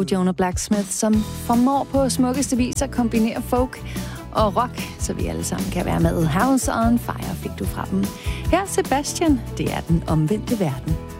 Jonah Blacksmith, som formår på smukkeste vis at kombinere folk og rock, så vi alle sammen kan være med. House on Fire fik du fra dem. Her Sebastian, det er den omvendte verden.